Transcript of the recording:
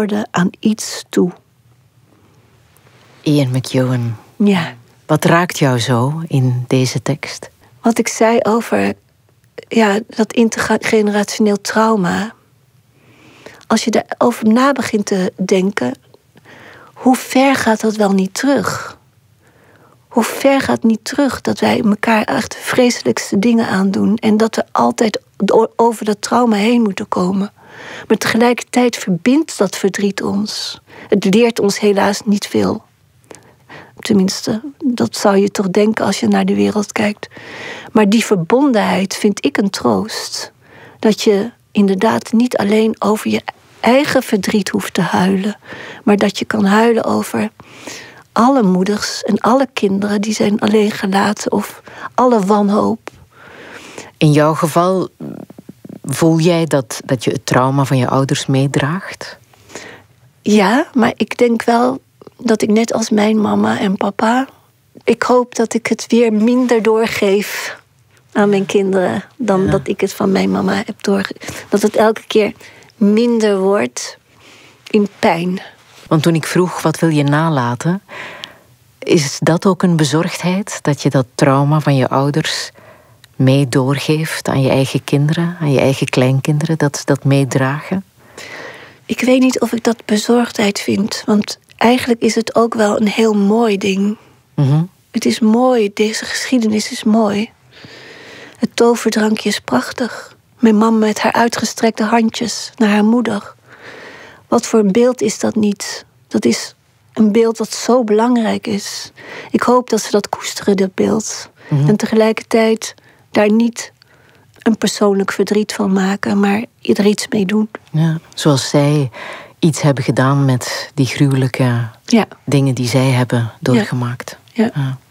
worden aan iets toe. Ian McEwan. Ja. Wat raakt jou zo in deze tekst? Wat ik zei over dat intergenerationeel trauma. Als je daarover na begint te denken, hoe ver gaat dat wel niet terug? Hoe ver gaat niet terug dat wij elkaar echt de vreselijkste dingen aandoen en dat we altijd over dat trauma heen moeten komen. Maar tegelijkertijd verbindt dat verdriet ons. Het leert ons helaas niet veel. Tenminste, dat zou je toch denken als je naar de wereld kijkt. Maar die verbondenheid vind ik een troost. Dat je inderdaad niet alleen over je eigen verdriet hoeft te huilen, maar dat je kan huilen over alle moeders en alle kinderen die zijn alleen gelaten of alle wanhoop. In jouw geval voel jij dat je het trauma van je ouders meedraagt? Ja, maar ik denk wel dat ik net als mijn mama en papa, ik hoop dat ik het weer minder doorgeef aan mijn kinderen dan dat ik het van mijn mama heb doorgegeven. Dat het elke keer minder wordt in pijn. Want toen ik vroeg, wat wil je nalaten? Is dat ook een bezorgdheid? Dat je dat trauma van je ouders mee doorgeeft aan je eigen kinderen, aan je eigen kleinkinderen, dat ze dat meedragen? Ik weet niet of ik dat bezorgdheid vind, want eigenlijk is het ook wel een heel mooi ding. Mm-hmm. Het is mooi, deze geschiedenis is mooi. Het toverdrankje is prachtig. Mijn mama met haar uitgestrekte handjes naar haar moeder. Wat voor een beeld is dat niet? Dat is een beeld dat zo belangrijk is. Ik hoop dat ze dat koesteren, dat beeld. Mm-hmm. En tegelijkertijd daar niet een persoonlijk verdriet van maken, maar er iets mee doen. Ja, zoals zij iets hebben gedaan met die gruwelijke dingen die zij hebben doorgemaakt. Ja.